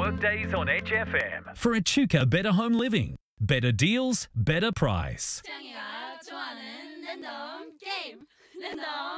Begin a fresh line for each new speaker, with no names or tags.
Workdays on HFM. For Echuca Better Home Living. Better deals, better price.
짱이가 좋아하는 랜덤 게임. 랜덤